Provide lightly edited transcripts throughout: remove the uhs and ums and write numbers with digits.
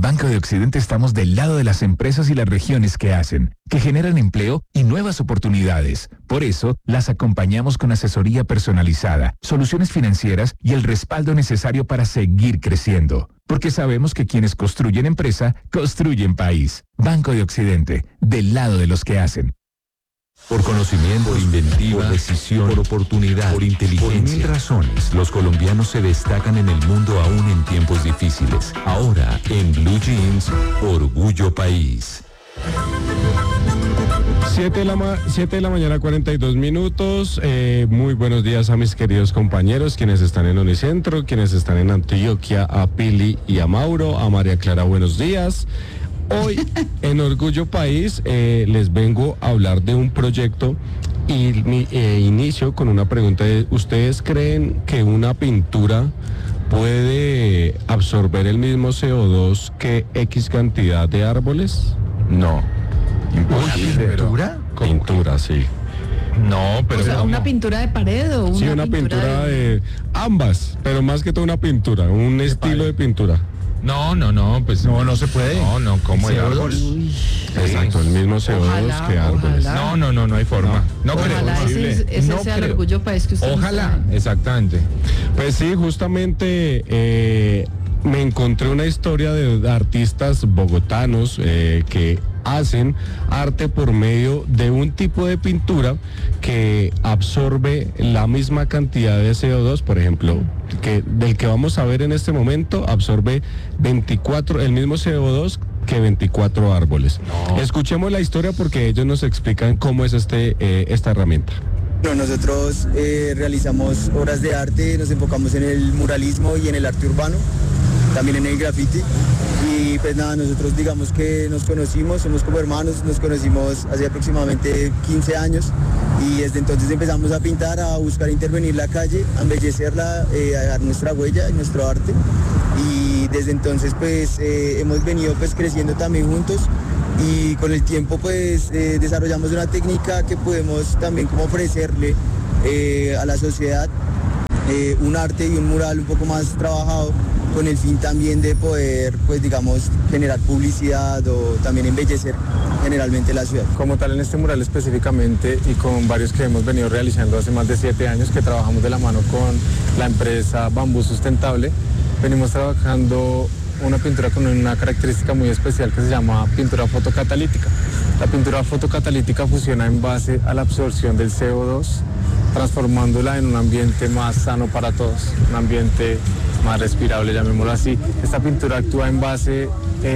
Banco de Occidente estamos del lado de las empresas y las regiones que hacen, que generan empleo y nuevas oportunidades. Por eso, las acompañamos con asesoría personalizada, soluciones financieras y el respaldo necesario para seguir creciendo. Porque sabemos que quienes construyen empresa, construyen país. Banco de Occidente, del lado de los que hacen. Por conocimiento, por inventiva, por decisión, por oportunidad, por inteligencia. Por 1000 razones, los colombianos se destacan en el mundo aún en tiempos difíciles. Ahora, en Blue Jeans, Orgullo País. 7 de la mañana, 42 minutos. Muy buenos días a mis queridos compañeros, quienes están en Unicentro, quienes están en Antioquia, a Pili y a Mauro, a María Clara, buenos días. Hoy en Orgullo País les vengo a hablar de un proyecto y inicio con una pregunta. ¿Ustedes creen que una pintura puede absorber el mismo CO2 que X cantidad de árboles? No. ¿Pintura? Pintura, sí. No, pero... O sea, ¿una pintura de pared o una Sí, una pintura de... Ambas, pero más que todo una pintura, un estilo de pintura. No, pues... No se puede. No, como el árbol. Exacto, el mismo CO2 que árboles. Ojalá. No hay forma. No creo. Ojalá ese sea el Orgullo País que ustedes Ojalá, traen. exactamente. Pues sí, justamente me encontré una historia de artistas bogotanos que hacen arte por medio de un tipo de pintura que absorbe la misma cantidad de CO2, por ejemplo, del que vamos a ver en este momento, absorbe el mismo CO2 que 24 árboles. No. Escuchemos la historia porque ellos nos explican cómo es esta herramienta. Bueno, nosotros realizamos obras de arte, nos enfocamos en el muralismo y en el arte urbano, también en el graffiti. Y pues nada, nosotros digamos que nos conocimos, somos como hermanos, nos conocimos hace aproximadamente 15 años y desde entonces empezamos a pintar, a buscar intervenir la calle, a embellecerla, a dejar nuestra huella, nuestro arte. Y desde entonces pues hemos venido pues creciendo también juntos y con el tiempo pues desarrollamos una técnica que podemos también como ofrecerle a la sociedad un arte y un mural un poco más trabajado, con el fin también de poder, pues digamos, generar publicidad o también embellecer generalmente la ciudad. Como tal, en este mural específicamente y con varios que hemos venido realizando hace más de 7 años, que trabajamos de la mano con la empresa Bambú Sustentable, venimos trabajando una pintura con una característica muy especial que se llama pintura fotocatalítica. La pintura fotocatalítica funciona en base a la absorción del CO2, transformándola en un ambiente más sano para todos, un ambiente más respirable, llamémoslo así. Esta pintura actúa en base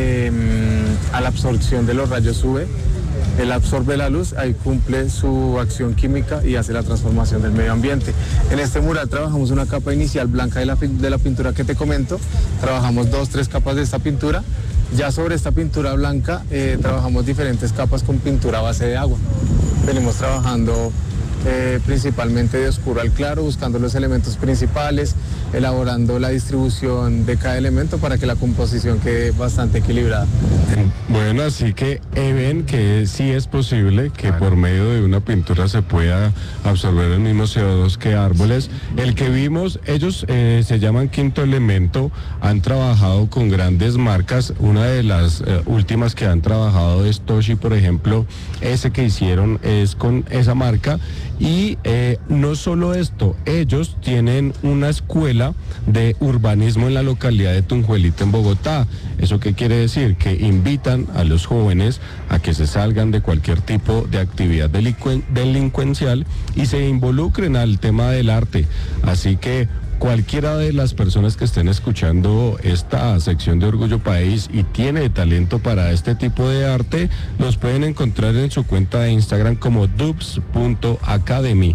a la absorción de los rayos UV. Él absorbe la luz, ahí cumple su acción química y hace la transformación del medio ambiente. En este mural trabajamos una capa inicial blanca de la pintura que te comento, trabajamos 2-3 capas de esta pintura. Ya sobre esta pintura blanca trabajamos diferentes capas con pintura a base de agua. Venimos trabajando principalmente de oscuro al claro, buscando los elementos principales, elaborando la distribución de cada elemento para que la composición quede bastante equilibrada. Bueno, así que ven que sí es posible que por medio de una pintura se pueda absorber el mismo CO2 que árboles. El que vimos, ellos se llaman Quinto Elemento, han trabajado con grandes marcas. Una de las últimas que han trabajado es Toshi, por ejemplo. Ese que hicieron es con esa marca. Y no solo esto, ellos tienen una escuela de urbanismo en la localidad de Tunjuelita, en Bogotá. ¿Eso qué quiere decir? Que invitan a los jóvenes a que se salgan de cualquier tipo de actividad delincuencial y se involucren al tema del arte. Así que cualquiera de las personas que estén escuchando esta sección de Orgullo País y tiene talento para este tipo de arte, los pueden encontrar en su cuenta de Instagram como dubs.academy,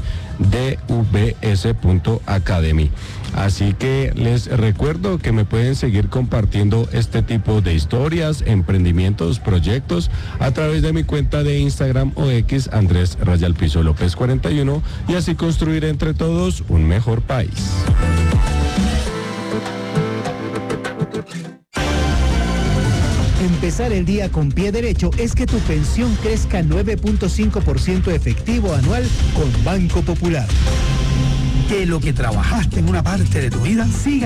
dvs.academy. Así que les recuerdo que me pueden seguir compartiendo este tipo de historias, emprendimientos, proyectos a través de mi cuenta de Instagram o X, Andrés_López 41, y así construir entre todos un mejor país. Empezar el día con pie derecho es que tu pensión crezca 9.5% efectivo anual con Banco Popular. Que lo que trabajaste en una parte de tu vida siga